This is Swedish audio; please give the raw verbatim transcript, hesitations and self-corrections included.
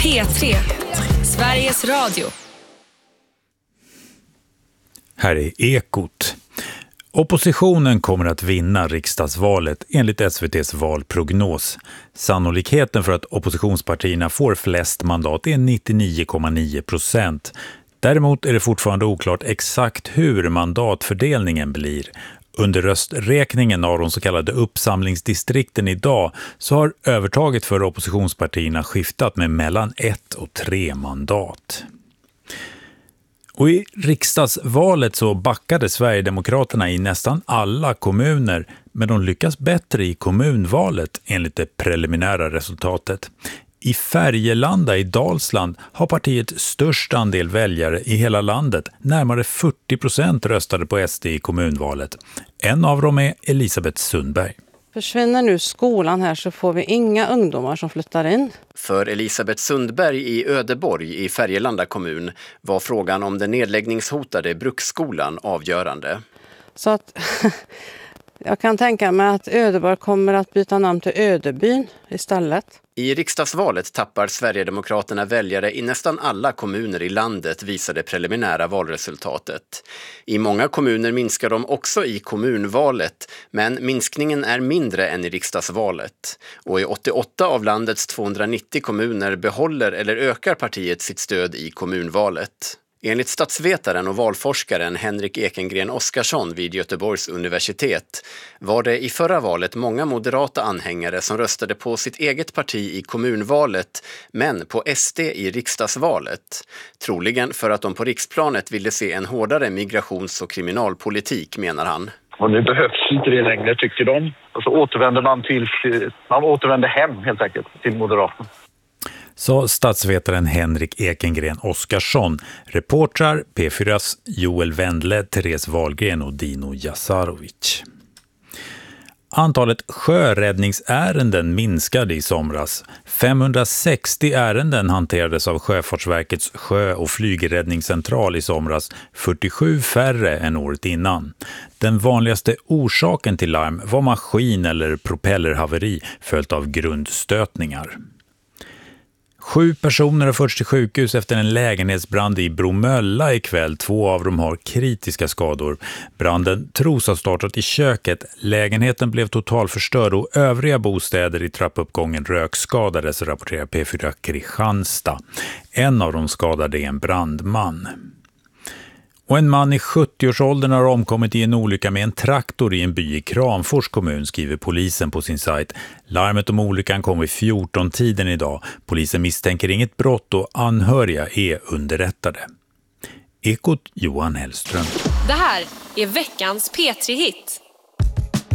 P tre, Sveriges Radio. Här är Ekot. Oppositionen kommer att vinna riksdagsvalet enligt S V T:s valprognos. Sannolikheten för att oppositionspartierna får flest mandat är nittionio komma nio procent. Däremot är det fortfarande oklart exakt hur mandatfördelningen blir. Under rösträkningen av de så kallade uppsamlingsdistrikten idag så har övertaget för oppositionspartierna skiftat med mellan ett och tre mandat. Och i riksdagsvalet så backade Sverigedemokraterna i nästan alla kommuner, men de lyckas bättre i kommunvalet enligt det preliminära resultatet. I Färgelanda i Dalsland har partiet störst andel väljare i hela landet. Närmare fyrtio procent röstade på S D i kommunvalet. En av dem är Elisabeth Sundberg. Försvinner nu skolan här så får vi inga ungdomar som flyttar in. För Elisabeth Sundberg i Ödeborg i Färgelanda kommun var frågan om den nedläggningshotade bruksskolan avgörande. Så att jag kan tänka mig att Ödeborg kommer att byta namn till Ödebyn istället. I riksdagsvalet tappar Sverigedemokraterna väljare i nästan alla kommuner i landet, visade preliminära valresultatet. I många kommuner minskar de också i kommunvalet, men minskningen är mindre än i riksdagsvalet. Och i åttioåtta av landets tvåhundranittio kommuner behåller eller ökar partiet sitt stöd i kommunvalet. Enligt statsvetaren och valforskaren Henrik Ekengren Oskarsson vid Göteborgs universitet var det i förra valet många moderata anhängare som röstade på sitt eget parti i kommunvalet men på S D i riksdagsvalet. Troligen för att de på riksplanet ville se en hårdare migrations- och kriminalpolitik, menar han. Och nu behövs inte det längre, tycker de. Och så återvänder man till, man återvänder hem helt enkelt till Moderaterna. Sa statsvetaren Henrik Ekengren Oskarsson. Reportrar P fyras Joel Wendle, Therese Wahlgren och Dino Jasarovic. Antalet sjöräddningsärenden minskade i somras. femhundrasextio ärenden hanterades av Sjöfartsverkets sjö- och flygräddningscentral i somras, fyrtiosju färre än året innan. Den vanligaste orsaken till larm var maskin- eller propellerhaveri följt av grundstötningar. Sju personer har förts till sjukhus efter en lägenhetsbrand i Bromölla ikväll. Två av dem har kritiska skador. Branden tros ha startat i köket. Lägenheten blev totalförstörd och övriga bostäder i trappuppgången rökskadades, rapporterar P fyra Kristianstad. En av de skadade är en brandman. Och en man i sjuttioårsåldern har omkommit i en olycka med en traktor i en by i Kramfors kommun, skriver polisen på sin sajt. Larmet om olyckan kom vid fjorton-tiden idag. Polisen misstänker inget brott och anhöriga är underrättade. Ekot Johan Hellström. Det här är veckans P tre-hit.